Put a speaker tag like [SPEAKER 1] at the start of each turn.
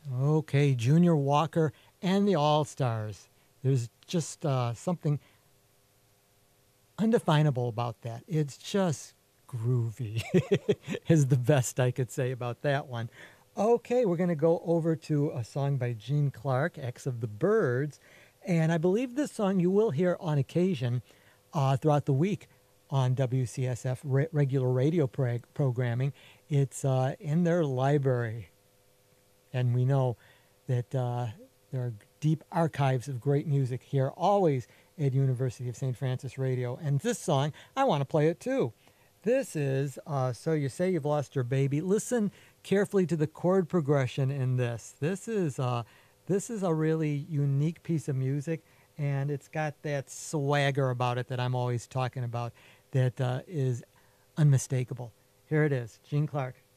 [SPEAKER 1] Okay, Junior Walker and the All Stars. There's just something undefinable about that. It's just groovy, is the best I could say about that one. Okay, we're going to go over to a song by Gene Clark, X of the Birds. And I believe this song you will hear on occasion throughout the week on WCSF regular radio programming. It's in their library. And we know that there are deep archives of great music here, always at University of St. Francis Radio. And this song, I want to play it too. This is So You Say You've Lost Your Baby. Listen carefully to the chord progression in this. This is a really unique piece of music, and it's got that swagger about it that I'm always talking about that is unmistakable. Here it is, Gene Clark.